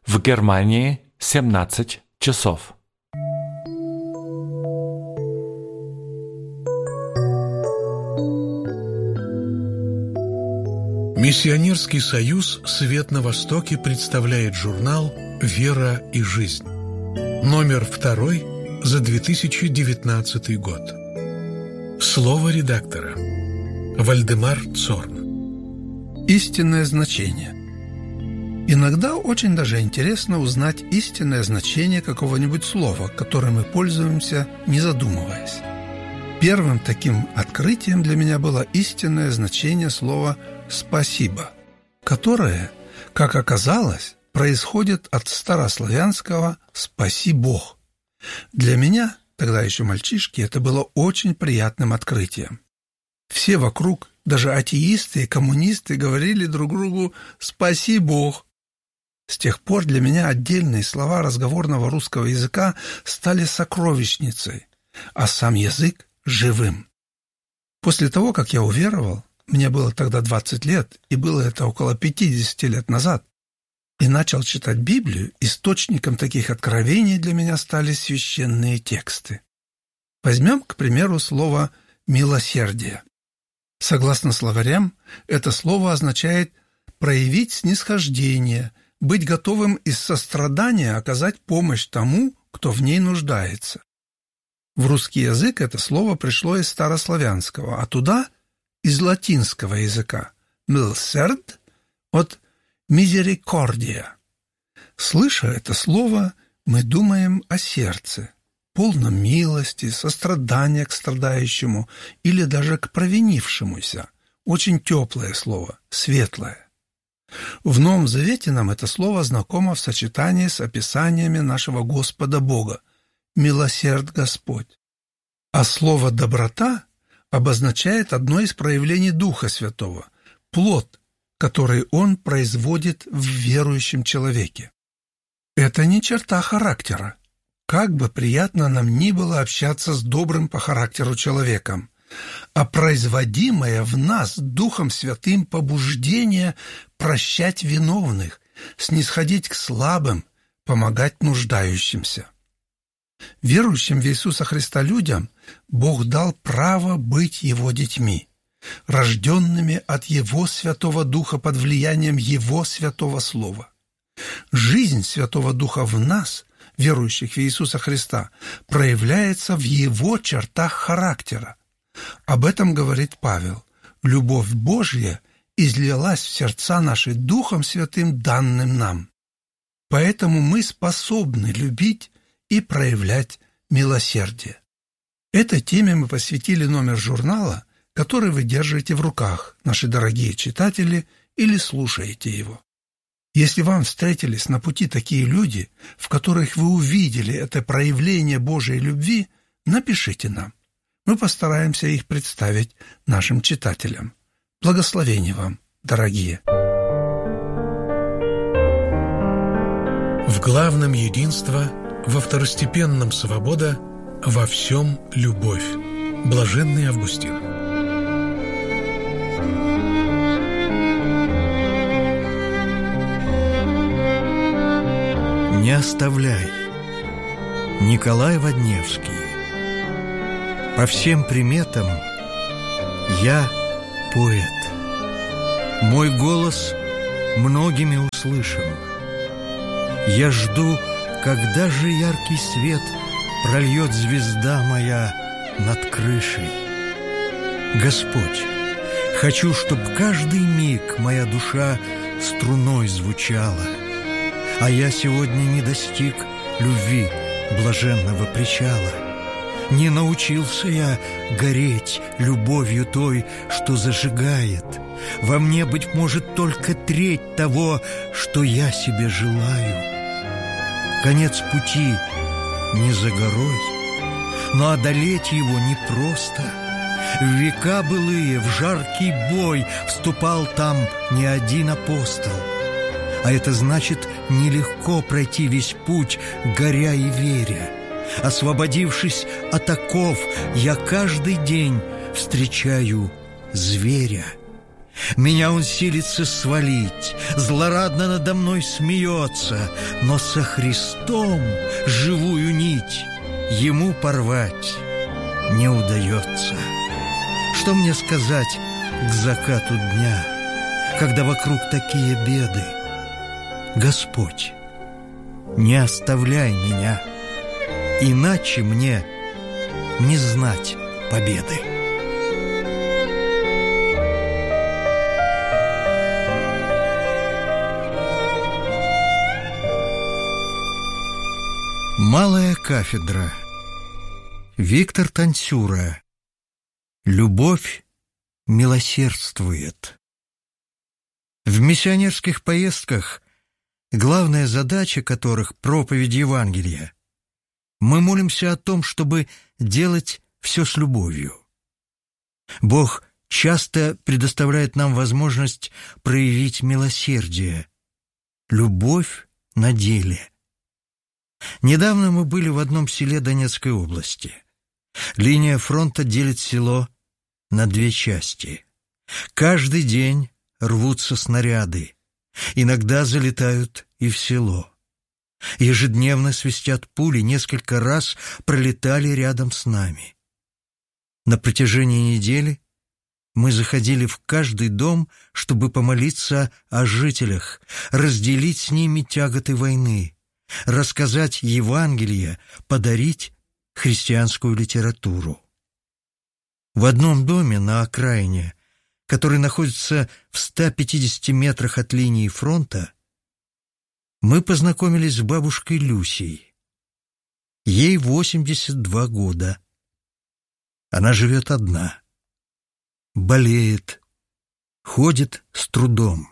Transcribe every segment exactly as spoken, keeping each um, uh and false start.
В Германии семнадцать часов. Миссионерский союз «Свет на Востоке» представляет журнал «Вера и жизнь». Номер второй за две тысячи девятнадцатый год. Слово редактора. Вальдемар Цорн. Истинное значение. Иногда очень даже интересно узнать истинное значение какого-нибудь слова, которым мы пользуемся, не задумываясь. Первым таким открытием для меня было истинное значение слова «спасибо», которое, как оказалось, происходит от старославянского «спаси Бог». Для меня, тогда еще мальчишки, это было очень приятным открытием. Все вокруг, даже атеисты и коммунисты, говорили друг другу «спаси Бог». С тех пор для меня отдельные слова разговорного русского языка стали сокровищницей, а сам язык – живым. После того, как я уверовал, мне было тогда двадцать лет, и было это около пятьдесят лет назад, и начал читать Библию, источником таких откровений для меня стали священные тексты. Возьмем, к примеру, слово «милосердие». Согласно словарям, это слово означает проявить снисхождение, быть готовым из сострадания оказать помощь тому, кто в ней нуждается. В русский язык это слово пришло из старославянского, а туда – из латинского языка «милсерд» от «мизерикордия». Слыша это слово, мы думаем о сердце, полном милости, сострадания к страдающему или даже к провинившемуся. Очень теплое слово, светлое. В Новом Завете нам это слово знакомо в сочетании с описаниями нашего Господа Бога «милосерд Господь». А слово «доброта» обозначает одно из проявлений Духа Святого, плод, который Он производит в верующем человеке. Это не черта характера. Как бы приятно нам ни было общаться с добрым по характеру человеком, а производимое в нас Духом Святым побуждение прощать виновных, снисходить к слабым, помогать нуждающимся. Верующим в Иисуса Христа людям Бог дал право быть Его детьми, рожденными от Его Святого Духа под влиянием Его Святого Слова. Жизнь Святого Духа в нас, верующих в Иисуса Христа, проявляется в Его чертах характера. Об этом говорит Павел. «Любовь Божья излилась в сердца наши Духом Святым, данным нам». Поэтому мы способны любить и проявлять милосердие. Этой теме мы посвятили номер журнала, который вы держите в руках, наши дорогие читатели, или слушаете его. Если вам встретились на пути такие люди, в которых вы увидели это проявление Божьей любви, напишите нам. Мы постараемся их представить нашим читателям. Благословения вам, дорогие! В главном единство, во второстепенном свобода, во всем любовь. Блаженный Августин. Не оставляй. Николай Водневский. По всем приметам я поэт. Мой голос многими услышан. Я жду, когда же яркий свет прольет звезда моя над крышей. Господь, хочу, чтоб каждый миг моя душа струной звучала, а я сегодня не достиг любви блаженного причала. Не научился я гореть любовью той, что зажигает. Во мне, быть может, только треть того, что я себе желаю. Конец пути не за горой, но одолеть его непросто. В века былые в жаркий бой вступал там не один апостол. А это значит нелегко пройти весь путь, горя и веря. Освободившись от оков, я каждый день встречаю зверя. Меня он силится свалить, злорадно надо мной смеется, но со Христом живую нить ему порвать не удается. Что мне сказать к закату дня, когда вокруг такие беды? Господь, не оставляй меня, иначе мне не знать победы. Малая кафедра. Виктор Танцюра. Любовь милосердствует. В миссионерских поездках, главная задача которых — проповедь Евангелия, мы молимся о том, чтобы делать все с любовью. Бог часто предоставляет нам возможность проявить милосердие, любовь на деле. Недавно мы были в одном селе Донецкой области. Линия фронта делит село на две части. Каждый день рвутся снаряды, иногда залетают и в село. Ежедневно свистят пули, несколько раз пролетали рядом с нами. На протяжении недели мы заходили в каждый дом, чтобы помолиться о жителях, разделить с ними тяготы войны, рассказать Евангелие, подарить христианскую литературу. В одном доме на окраине, который находится в ста пятидесяти метрах от линии фронта, мы познакомились с бабушкой Люсей. Ей восемьдесят два года. Она живет одна. Болеет, ходит с трудом.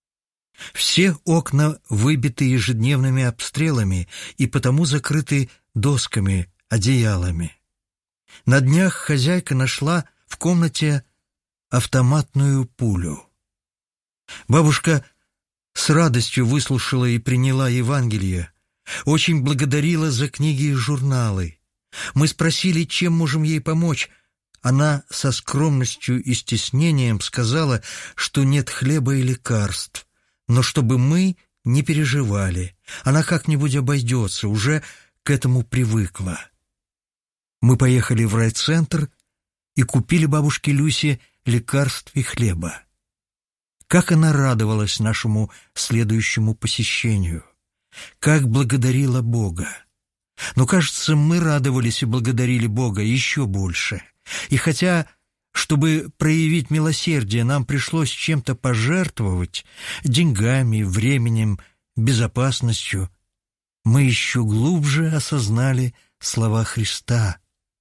Все окна выбиты ежедневными обстрелами и потому закрыты досками, одеялами. На днях хозяйка нашла в комнате автоматную пулю. Бабушка с радостью выслушала и приняла Евангелие, очень благодарила за книги и журналы. Мы спросили, чем можем ей помочь. Она со скромностью и стеснением сказала, что нет хлеба и лекарств, но чтобы мы не переживали, она как-нибудь обойдется, уже к этому привыкла. Мы поехали в райцентр и купили бабушке Люсе лекарств и хлеба. Как она радовалась нашему следующему посещению, как благодарила Бога. Но, кажется, мы радовались и благодарили Бога еще больше. И хотя, чтобы проявить милосердие, нам пришлось чем-то пожертвовать, деньгами, временем, безопасностью, мы еще глубже осознали слова Христа: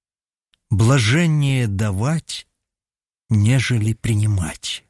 «Блаженнее давать, нежели принимать».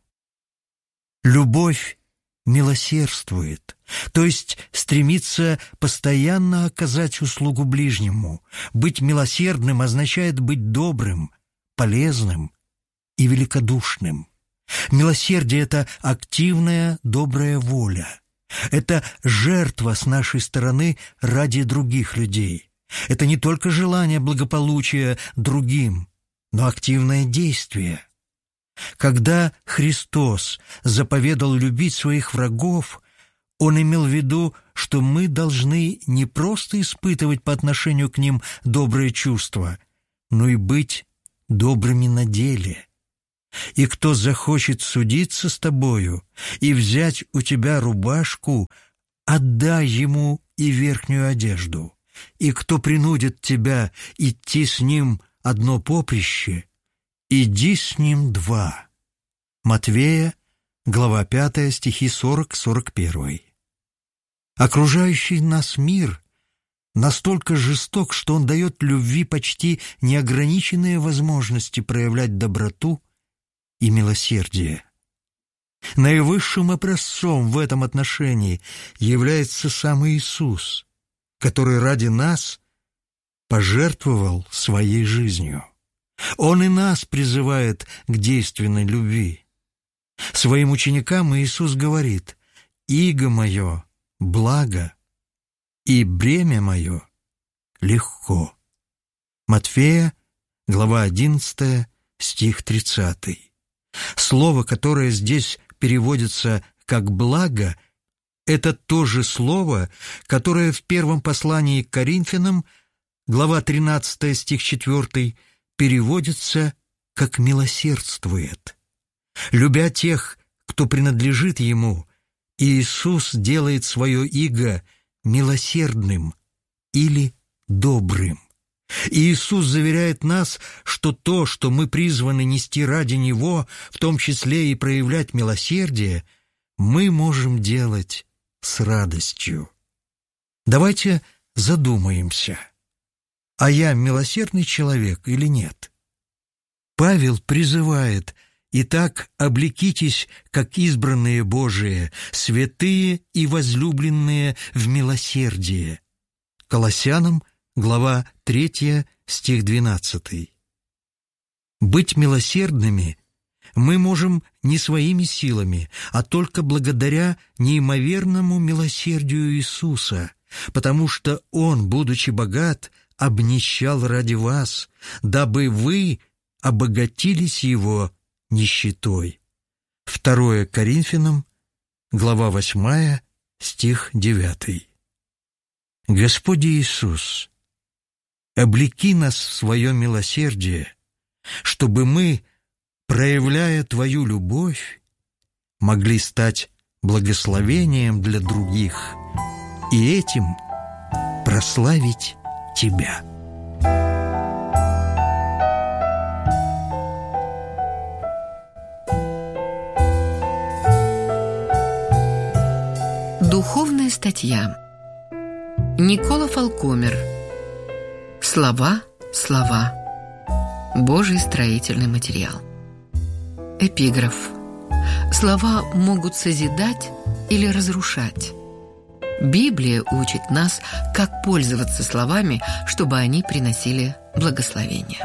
Любовь милосердствует, то есть стремится постоянно оказать услугу ближнему. Быть милосердным означает быть добрым, полезным и великодушным. Милосердие — это активная добрая воля. Это жертва с нашей стороны ради других людей. Это не только желание благополучия другим, но активное действие. Когда Христос заповедал любить своих врагов, Он имел в виду, что мы должны не просто испытывать по отношению к ним добрые чувства, но и быть добрыми на деле. И кто захочет судиться с тобою и взять у тебя рубашку, отдай ему и верхнюю одежду. И кто принудит тебя идти с ним одно поприще, иди с ним два. Матвея, глава пятая, стихи сорок сорок один. Окружающий нас мир настолько жесток, что он дает любви почти неограниченные возможности проявлять доброту и милосердие. Наивысшим образцом в этом отношении является сам Иисус, который ради нас пожертвовал своей жизнью. Он и нас призывает к действенной любви. Своим ученикам Иисус говорит: «Иго мое благо, и бремя мое легко». Матфея, глава одиннадцатая, стих тридцатый. Слово, которое здесь переводится как «благо», это то же слово, которое в первом послании к Коринфянам, глава тринадцатая, стих четвёртый, переводится как «милосердствует». Любя тех, кто принадлежит Ему, Иисус делает свое иго милосердным или добрым. Иисус заверяет нас, что то, что мы призваны нести ради Него, в том числе и проявлять милосердие, мы можем делать с радостью. Давайте задумаемся, а я милосердный человек или нет? Павел призывает: «Итак, облекитесь, как избранные Божие, святые и возлюбленные в милосердие». Колоссянам, глава третья, стих двенадцатый. Быть милосердными мы можем не своими силами, а только благодаря неимоверному милосердию Иисуса, потому что Он, будучи богат, обнищал ради вас, дабы вы обогатились Его нищетой. Второе Коринфянам, глава восьмая, стих девятый. Господь Иисус, облеки нас в свое милосердие, чтобы мы, проявляя Твою любовь, могли стать благословением для других и этим прославить Тебя. Духовная статья. Никола Фалкомер. Слова, слова. Божий строительный материал. Эпиграф. Слова могут созидать или разрушать. Библия учит нас, как пользоваться словами, чтобы они приносили благословение.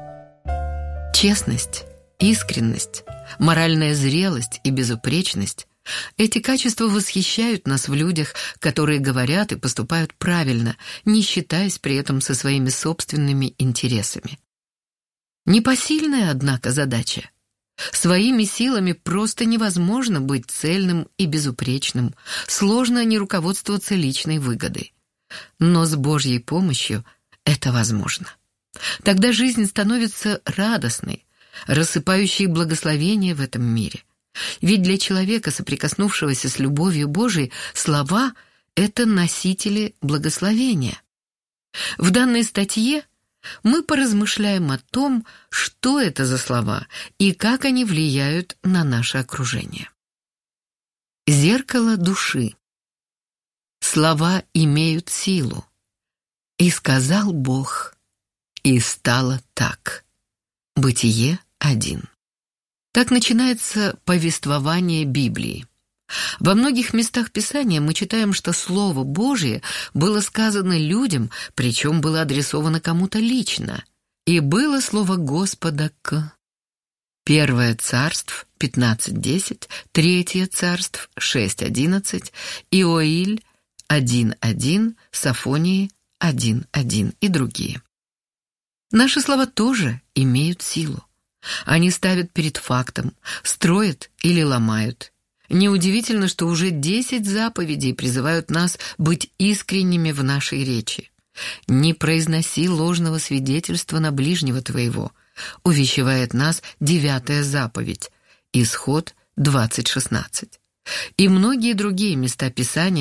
Честность, искренность, моральная зрелость и безупречность – эти качества восхищают нас в людях, которые говорят и поступают правильно, не считаясь при этом со своими собственными интересами. Непосильная, однако, задача. Своими силами просто невозможно быть цельным и безупречным, сложно не руководствоваться личной выгодой. Но с Божьей помощью это возможно. Тогда жизнь становится радостной, рассыпающей благословения в этом мире. Ведь для человека, соприкоснувшегося с любовью Божией, слова — это носители благословения. В данной статье мы поразмышляем о том, что это за слова и как они влияют на наше окружение. Зеркало души. Слова имеют силу. «И сказал Бог, и стало так». Бытие один. Так начинается повествование Библии. Во многих местах Писания мы читаем, что Слово Божие было сказано людям, причем было адресовано кому-то лично. «И было слово Господа к...» Первое Царств пятнадцать десять, Третье Царств шесть одиннадцать, Иоиль один один, Софонии один один и другие. Наши слова тоже имеют силу. Они ставят перед фактом, строят или ломают. Неудивительно, что уже десять заповедей призывают нас быть искренними в нашей речи. «Не произноси ложного свидетельства на ближнего твоего», увещевает нас девятая заповедь, Исход двадцать шестнадцать. И многие другие места Писания